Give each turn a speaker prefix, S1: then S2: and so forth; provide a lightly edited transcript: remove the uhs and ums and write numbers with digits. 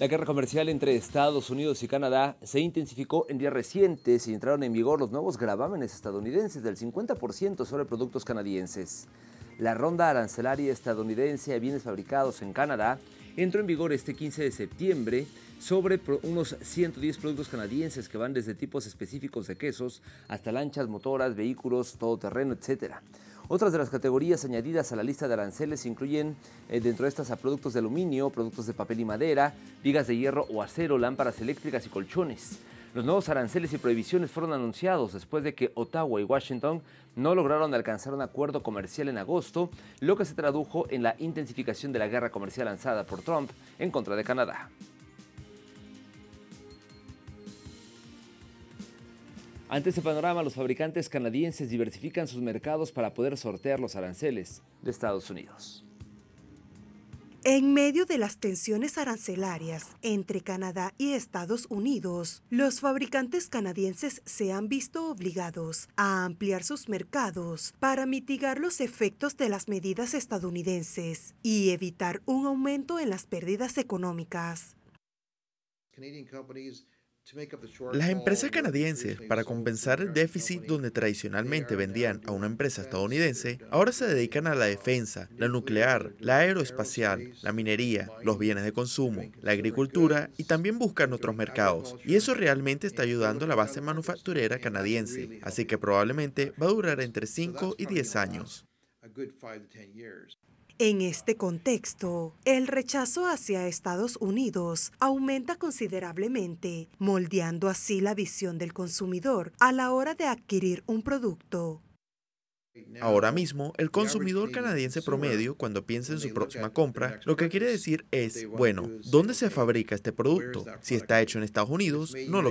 S1: La guerra comercial entre Estados Unidos y Canadá se intensificó en días recientes y entraron en vigor los nuevos gravámenes estadounidenses del 50% sobre productos canadienses. La ronda arancelaria estadounidense a bienes fabricados en Canadá entró en vigor este 15 de septiembre sobre unos 110 productos canadienses que van desde tipos específicos de quesos hasta lanchas, motoras, vehículos, todoterreno, etc. Otras de las categorías añadidas a la lista de aranceles incluyen dentro de estas a productos de aluminio, productos de papel y madera, vigas de hierro o acero, lámparas eléctricas y colchones. Los nuevos aranceles y prohibiciones fueron anunciados después de que Ottawa y Washington no lograron alcanzar un acuerdo comercial en agosto, lo que se tradujo en la intensificación de la guerra comercial lanzada por Trump en contra de Canadá. Ante este panorama, los fabricantes canadienses diversifican sus mercados para poder sortear los aranceles de Estados Unidos.
S2: En medio de las tensiones arancelarias entre Canadá y Estados Unidos, los fabricantes canadienses se han visto obligados a ampliar sus mercados para mitigar los efectos de las medidas estadounidenses y evitar un aumento en las pérdidas económicas.
S3: Las empresas canadienses, para compensar el déficit donde tradicionalmente vendían a una empresa estadounidense, ahora se dedican a la defensa, la nuclear, la aeroespacial, la minería, los bienes de consumo, la agricultura y también buscan otros mercados. Y eso realmente está ayudando a la base manufacturera canadiense, así que probablemente va a durar entre 5 y 10 años.
S2: En este contexto, el rechazo hacia Estados Unidos aumenta considerablemente, moldeando así la visión del consumidor a la hora de adquirir un producto.
S3: Ahora mismo, el consumidor canadiense promedio, cuando piensa en su próxima compra, lo que quiere decir es, bueno, ¿dónde se fabrica este producto? Si está hecho en Estados Unidos, no lo